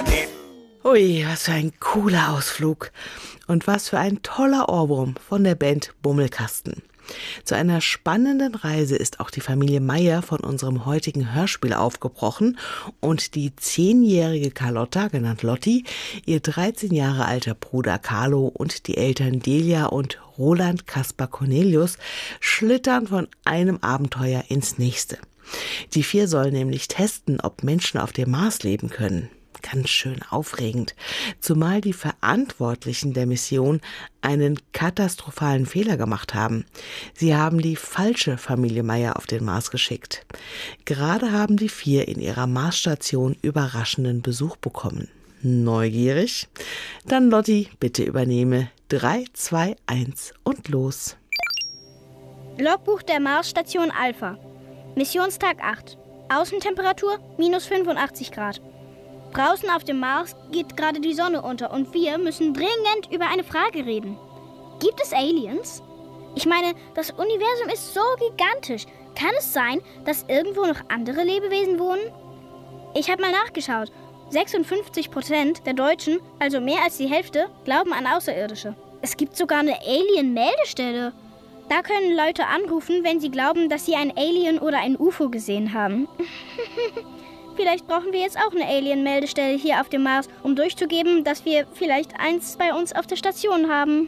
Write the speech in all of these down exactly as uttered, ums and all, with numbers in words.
Lotti. Ui, was für ein cooler Ausflug. Und was für ein toller Ohrwurm von der Band Bummelkasten. Zu einer spannenden Reise ist auch die Familie Meier von unserem heutigen Hörspiel aufgebrochen und die zehnjährige Carlotta, genannt Lotti, ihr dreizehn Jahre alter Bruder Carlo und die Eltern Delia und Roland Kaspar Cornelius schlittern von einem Abenteuer ins nächste. Die vier sollen nämlich testen, ob Menschen auf dem Mars leben können. Ganz schön aufregend, zumal die Verantwortlichen der Mission einen katastrophalen Fehler gemacht haben. Sie haben die falsche Familie Meier auf den Mars geschickt. Gerade haben die vier in ihrer Marsstation überraschenden Besuch bekommen. Neugierig? Dann Lotti, bitte übernehme. drei, zwei, eins und los. Logbuch der Marsstation Alpha. Missionstag acht. Außentemperatur minus fünfundachtzig Grad. Draußen auf dem Mars geht gerade die Sonne unter und wir müssen dringend über eine Frage reden. Gibt es Aliens? Ich meine, das Universum ist so gigantisch. Kann es sein, dass irgendwo noch andere Lebewesen wohnen? Ich habe mal nachgeschaut. sechsundfünfzig Prozent der Deutschen, also mehr als die Hälfte, glauben an Außerirdische. Es gibt sogar eine Alien-Meldestelle. Da können Leute anrufen, wenn sie glauben, dass sie ein Alien oder ein U F O gesehen haben. Vielleicht brauchen wir jetzt auch eine Alien-Meldestelle hier auf dem Mars, um durchzugeben, dass wir vielleicht eins bei uns auf der Station haben.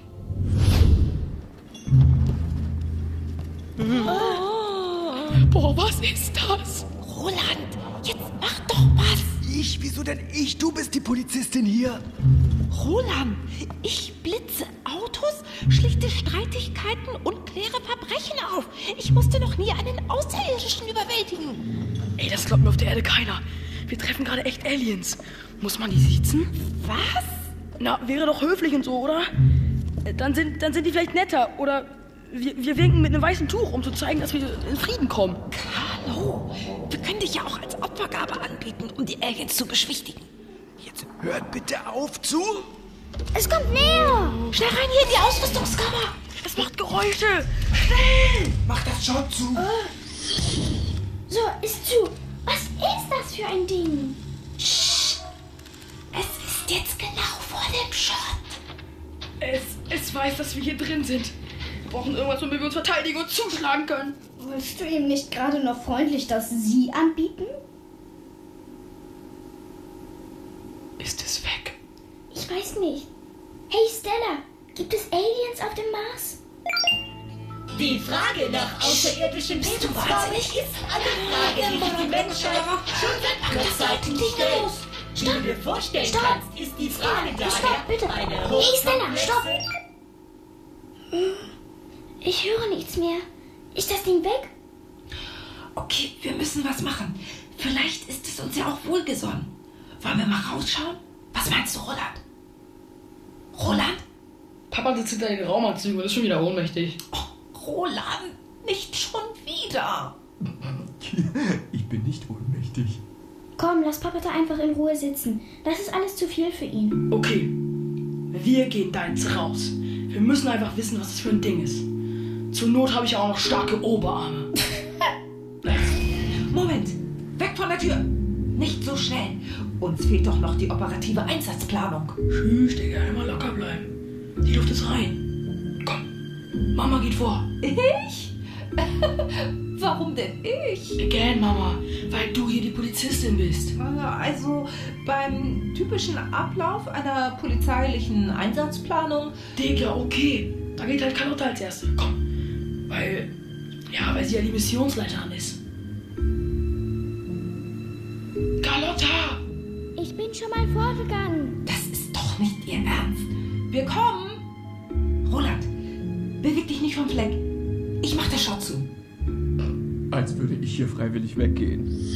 Oh. Boah, was ist das? Roland, jetzt mach doch was. Ich? Wieso denn ich? Du bist die Polizistin hier. Roland, ich blitze Autos, schlichte Streitigkeiten und kläre Verbrechen auf. Ich musste noch nie einen Außerirdischen überwältigen. Ey, das glaubt mir auf der Erde keiner. Wir treffen gerade echt Aliens. Muss man die siezen? Was? Na, wäre doch höflich und so, oder? Dann sind, dann sind die vielleicht netter. Oder wir, wir winken mit einem weißen Tuch, um zu zeigen, dass wir in Frieden kommen. Hallo, wir können dich ja auch als Opfergabe anbieten, um die Aliens zu beschwichtigen. Jetzt hört bitte auf zu. Es kommt näher! Schnell rein hier in die Ausrüstungskammer. Es macht Geräusche. Schnell! Mach das schon zu. So, ist zu. Was ist das für ein Ding? Psst. Es ist jetzt genau vor dem Schott. Es, es weiß, dass wir hier drin sind. Wir brauchen irgendwas, womit wir uns verteidigen und zuschlagen können. Wolltest du ihm nicht gerade noch freundlich das Sie anbieten? Ist es weg? Ich weiß nicht. Hey Stella, gibt es Aliens auf dem Mars? Die Frage nach außerirdischen Lebensformen ist eine Frage, die sich die Menschheit schon seit Urzeiten stellt. Wie du dir vorstellen Stopp. kannst, ist die Frage daher Stopp, bitte. eine Hey Stella, stopp! hochkomplexe... Ich höre nichts mehr. Ist das Ding weg? Okay, wir müssen was machen. Vielleicht ist es uns ja auch wohlgesonnen. Wollen wir mal rausschauen? Was meinst du, Roland? Roland? Papa sitzt hinter den Raumanzügen und ist schon wieder ohnmächtig. Oh, Roland, nicht schon wieder. Ich bin nicht ohnmächtig. Komm, lass Papa da einfach in Ruhe sitzen. Das ist alles zu viel für ihn. Okay, wir gehen da jetzt raus. Wir müssen einfach wissen, was das für ein Ding ist. Zur Not habe ich ja auch noch starke Oberarme. Moment, weg von der Tür. Nicht so schnell. Uns fehlt doch noch die operative Einsatzplanung. Tschüss, Digga, immer locker bleiben. Die Luft ist rein. Komm, Mama geht vor. Ich? Warum denn ich? Again, Mama, weil du hier die Polizistin bist. Also beim typischen Ablauf einer polizeilichen Einsatzplanung. Digga, okay. Da geht halt Carlotta als Erste. Komm. Weil, ja, weil sie ja die Missionsleiterin ist. Carlotta! Ich bin schon mal vorgegangen. Das ist doch nicht Ihr Ernst. Wir kommen. Roland, beweg dich nicht vom Fleck. Ich mach das Schott zu. Als würde ich hier freiwillig weggehen.